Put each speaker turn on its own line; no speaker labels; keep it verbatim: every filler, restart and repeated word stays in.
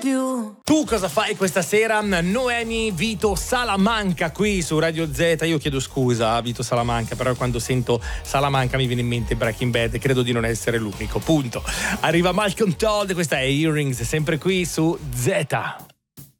più.
Tu cosa fai questa sera? Noemi Vito Salamanca qui su Radio Z. Io chiedo scusa a Vito Salamanca, però quando sento Salamanca mi viene in mente Breaking Bad, credo di non essere l'unico, punto. Arriva Malcolm Todd, questa è Earrings, sempre qui su Z.